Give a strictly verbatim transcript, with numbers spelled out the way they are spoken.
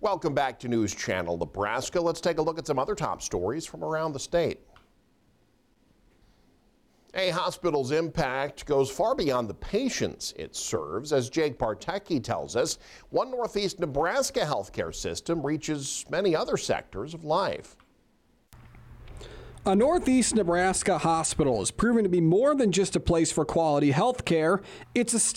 Welcome back to News Channel Nebraska. Let's take a look at some other top stories from around the state. A hospital's impact goes far beyond the patients it serves. As Jake Partecki tells us, one Northeast Nebraska healthcare system reaches many other sectors of life. A Northeast Nebraska hospital is proven to be more than just a place for quality health care. It's a